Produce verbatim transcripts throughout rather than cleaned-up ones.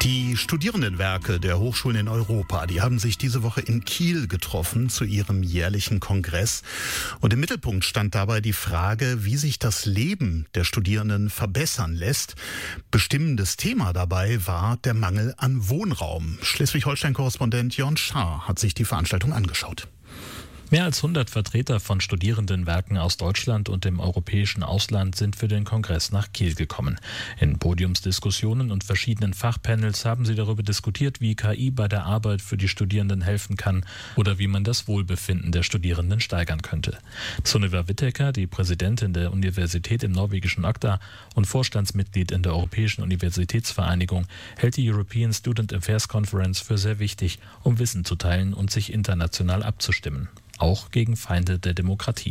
Die Studierendenwerke der Hochschulen in Europa, die haben sich diese Woche in Kiel getroffen zu ihrem jährlichen Kongress. Und im Mittelpunkt stand dabei die Frage, wie sich das Leben der Studierenden verbessern lässt. Bestimmendes Thema dabei war der Mangel an Wohnraum. Schleswig-Holstein-Korrespondent Jörn Schaar hat sich die Veranstaltung angeschaut. Mehr als hundert Vertreter von Studierendenwerken aus Deutschland und dem europäischen Ausland sind für den Kongress nach Kiel gekommen. In Podiumsdiskussionen und verschiedenen Fachpanels haben sie darüber diskutiert, wie K I bei der Arbeit für die Studierenden helfen kann oder wie man das Wohlbefinden der Studierenden steigern könnte. Sunniva Whittaker, die Präsidentin der Universität im norwegischen Agder und Vorstandsmitglied in der Europäischen Universitätsvereinigung, hält die European Student Affairs Conference für sehr wichtig, um Wissen zu teilen und sich international abzustimmen. Auch gegen Feinde der Demokratie.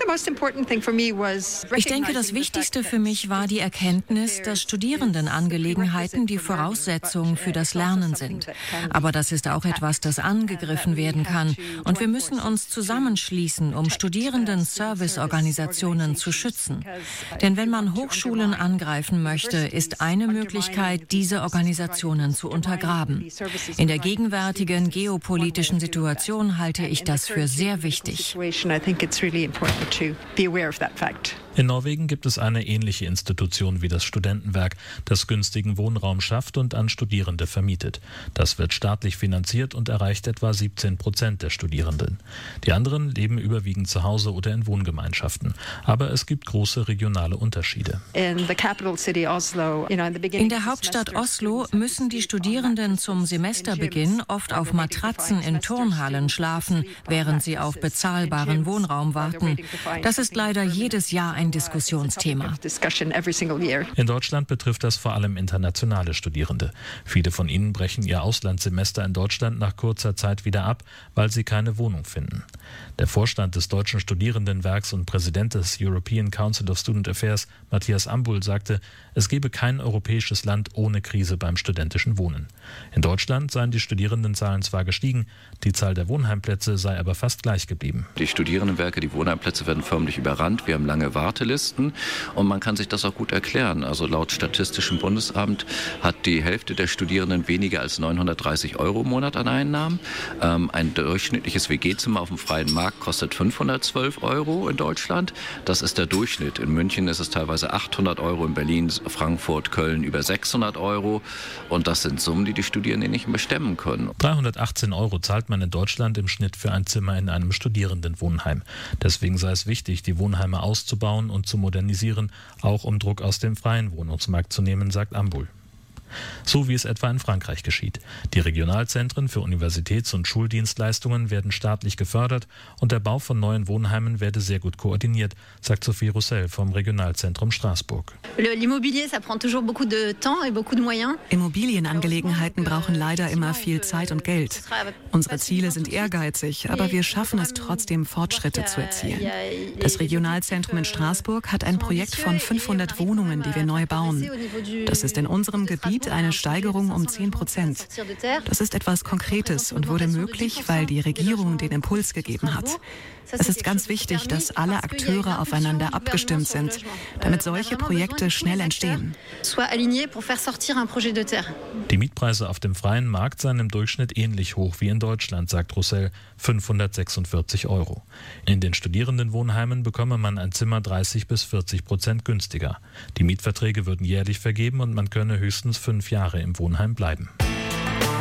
Ich denke, das Wichtigste für mich war die Erkenntnis, dass Studierendenangelegenheiten die Voraussetzung für das Lernen sind. Aber das ist auch etwas, das angegriffen werden kann. Und wir müssen uns zusammenschließen, um Studierenden-Serviceorganisationen zu schützen. Denn wenn man Hochschulen angreifen möchte, ist eine Möglichkeit, diese Organisationen zu untergraben. In der gegenwärtigen geopolitischen Situation halte ich das für sehr wichtig. In Norwegen gibt es eine ähnliche Institution wie das Studentenwerk, das günstigen Wohnraum schafft und an Studierende vermietet. Das wird staatlich finanziert und erreicht etwa siebzehn Prozent der Studierenden. Die anderen leben überwiegend zu Hause oder in Wohngemeinschaften. Aber es gibt große regionale Unterschiede. In der Hauptstadt Oslo müssen die Studierenden zum Semesterbeginn oft auf Matratzen in Turnhallen schlafen, während sie auf bezahlbaren Wohnraum warten. Das ist leider jedes Jahr ein Diskussionsthema. In Deutschland betrifft das vor allem internationale Studierende. Viele von ihnen brechen ihr Auslandssemester in Deutschland nach kurzer Zeit wieder ab, weil sie keine Wohnung finden. Der Vorstand des Deutschen Studierendenwerks und Präsident des European Council of Student Affairs, Matthias Ambul, sagte, es gebe kein europäisches Land ohne Krise beim studentischen Wohnen. In Deutschland seien die Studierendenzahlen zwar gestiegen, die Zahl der Wohnheimplätze sei aber fast gleich geblieben. Die Studierendenwerke, die Wohnheimplätze werden förmlich überrannt. Wir haben lange Wartelisten und man kann sich das auch gut erklären. Also laut Statistischem Bundesamt hat die Hälfte der Studierenden weniger als neunhundertdreißig Euro im Monat an Einnahmen. Ähm, ein durchschnittliches W G-Zimmer auf dem freien Markt kostet fünfhundertzwölf Euro in Deutschland. Das ist der Durchschnitt. In München ist es teilweise achthundert Euro, in Berlin, Frankfurt, Köln über sechshundert Euro. Und das sind Summen, die die Studierenden nicht mehr stemmen können. dreihundertachtzehn Euro zahlt man in Deutschland im Schnitt für ein Zimmer in einem Studierendenwohnheim. Deswegen sei es wichtig, die Wohnheime auszubauen und zu modernisieren, auch um Druck aus dem freien Wohnungsmarkt zu nehmen, sagt Ambul. So wie es etwa in Frankreich geschieht. Die Regionalzentren für Universitäts- und Schuldienstleistungen werden staatlich gefördert und der Bau von neuen Wohnheimen werde sehr gut koordiniert, sagt Sophie Roussel vom Regionalzentrum Straßburg. Immobilienangelegenheiten brauchen leider immer viel Zeit und Geld. Unsere Ziele sind ehrgeizig, aber wir schaffen es trotzdem, Fortschritte zu erzielen. Das Regionalzentrum in Straßburg hat ein Projekt von fünfhundert Wohnungen, die wir neu bauen. Das ist in unserem Gebiet eine Steigerung um zehn Prozent. Das ist etwas Konkretes und wurde möglich, weil die Regierung den Impuls gegeben hat. Es ist ganz wichtig, dass alle Akteure aufeinander abgestimmt sind, damit solche Projekte schnell entstehen. Die Mietpreise auf dem freien Markt seien im Durchschnitt ähnlich hoch wie in Deutschland, sagt Roussel, fünfhundertsechsundvierzig Euro. In den Studierendenwohnheimen bekomme man ein Zimmer dreißig bis vierzig Prozent günstiger. Die Mietverträge würden jährlich vergeben und man könne höchstens fünf Jahre im Wohnheim bleiben.